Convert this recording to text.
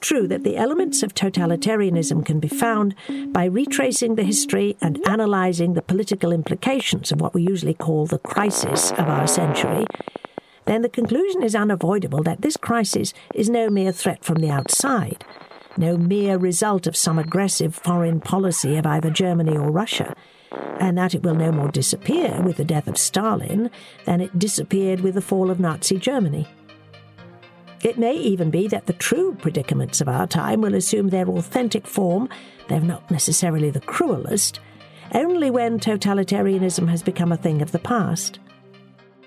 true that the elements of totalitarianism can be found by retracing the history and analysing the political implications of what we usually call the crisis of our century, then the conclusion is unavoidable that this crisis is no mere threat from the outside, no mere result of some aggressive foreign policy of either Germany or Russia, and that it will no more disappear with the death of Stalin than it disappeared with the fall of Nazi Germany. It may even be that the true predicaments of our time will assume their authentic form, though not necessarily the cruelest, only when totalitarianism has become a thing of the past.